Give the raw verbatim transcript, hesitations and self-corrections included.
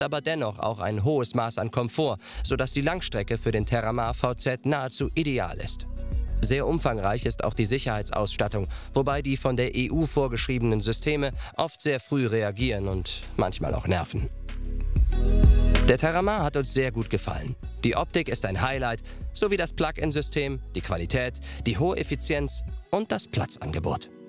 aber dennoch auch ein hohes Maß an Komfort, sodass die Langstrecke für den Terramar V Z nahezu ideal ist. Sehr umfangreich ist auch die Sicherheitsausstattung, wobei die von der E U vorgeschriebenen Systeme oft sehr früh reagieren und manchmal auch nerven. Der Terramar hat uns sehr gut gefallen. Die Optik ist ein Highlight, sowie das Plug-in-System, die Qualität, die hohe Effizienz und das Platzangebot.